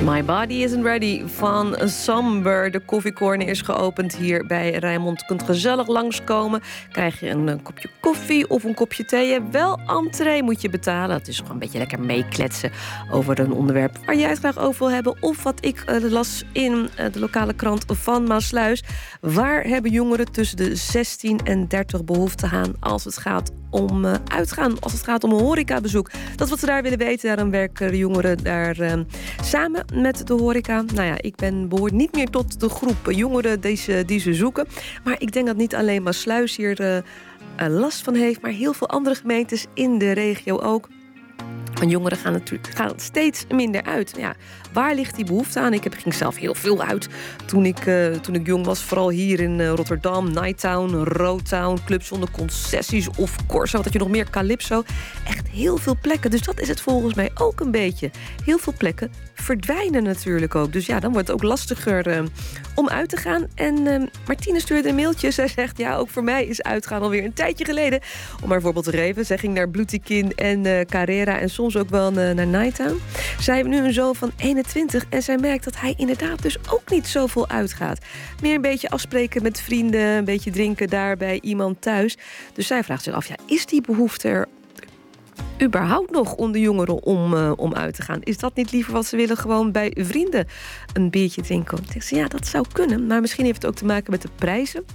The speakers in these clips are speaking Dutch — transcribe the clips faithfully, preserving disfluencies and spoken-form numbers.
My Body Isn't Ready van Somber. De koffiecorner is geopend hier bij Rijnmond. Je kunt gezellig langskomen. Krijg je een, een kopje koffie of een kopje thee. Wel entree moet je betalen. Het is gewoon een beetje lekker meekletsen over een onderwerp waar jij het graag over wil hebben. Of wat ik uh, las in uh, de lokale krant van Maassluis. Waar hebben jongeren tussen de zestien en dertig behoefte aan als het gaat om uh, uitgaan, als het gaat om een horecabezoek? Dat is wat ze daar willen weten. Daarom werken de jongeren daar uh, samen met de horeca. Nou ja, ik ben behoort niet meer tot de groep jongeren die ze, die ze zoeken. Maar ik denk dat niet alleen Maassluis hier uh, uh, last van heeft, maar heel veel andere gemeentes in de regio ook. Want jongeren gaan natuurlijk gaan steeds minder uit. Ja, waar ligt die behoefte aan? Ik heb, ging zelf heel veel uit toen ik, uh, toen ik jong was. Vooral hier in uh, Rotterdam, Nighttown, Roadtown, clubs zonder concessies of Corso. Wat had je nog meer? Calypso. Echt heel veel plekken. Dus dat is het volgens mij ook een beetje. Heel veel plekken verdwijnen natuurlijk ook. Dus ja, dan wordt het ook lastiger uh, om uit te gaan. En uh, Martine stuurde een mailtje. Zij zegt, ja, ook voor mij is uitgaan alweer een tijdje geleden. Om maar een voorbeeld te geven. Zij ging naar Blutikin en uh, Carrera en soms ook wel uh, naar Nighttown. Zij heeft nu een zoon van eenentwintig en zij merkt dat hij inderdaad dus ook niet zoveel uitgaat. Meer een beetje afspreken met vrienden, een beetje drinken daar bij iemand thuis. Dus zij vraagt zich af, ja, is die behoefte er überhaupt nog onder jongeren om, uh, om uit te gaan? Is dat niet liever wat ze willen, gewoon bij vrienden een biertje drinken? Ik denk, ja, dat zou kunnen, maar misschien heeft het ook te maken met de prijzen.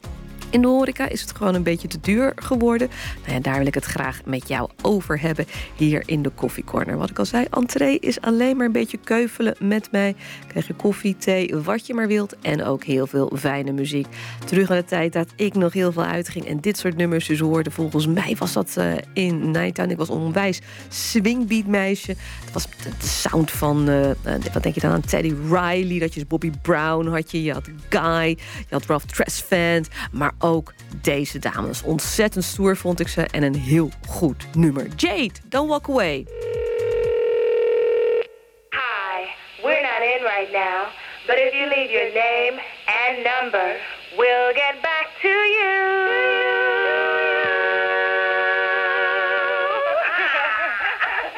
In de horeca is het gewoon een beetje te duur geworden. Nou ja, daar wil ik het graag met jou over hebben hier in de koffiecorner. Wat ik al zei, entree is alleen maar een beetje keuvelen met mij. Krijg je koffie, thee, wat je maar wilt. En ook heel veel fijne muziek. Terug naar de tijd dat ik nog heel veel uitging en dit soort nummers dus hoorde. Volgens mij was dat uh, in Nighttown. Ik was onwijs swingbeat meisje. Het was de, de sound van, uh, wat denk je dan aan Teddy Riley. Dat je Bobby Brown had je. Je had Guy, je had Ralph Tresvant. Maar ook deze dames. Ontzettend stoer vond ik ze en een heel goed nummer. Jade, Don't Walk Away. Hi, we're not in right now, but if you leave your name and number, we'll get back.